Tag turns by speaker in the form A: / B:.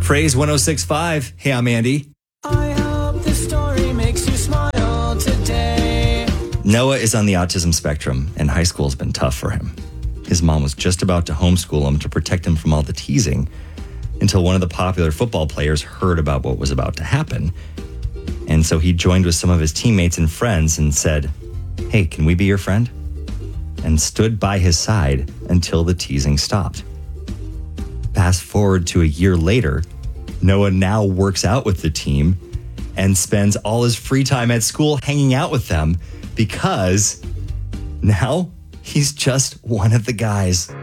A: Praise 106.5. Hey, I'm Andy.
B: I hope the story makes you smile today.
A: Noah is on the autism spectrum, and high school's been tough for him. His mom was just about to homeschool him to protect him from all the teasing until one of the popular football players heard about what was about to happen. And so he joined with some of his teammates and friends and said, "Hey, can we be your friend?" and stood by his side until the teasing stopped. Fast forward to a year later, Noah now works out with the team and spends all his free time at school hanging out with them because now he's just one of the guys.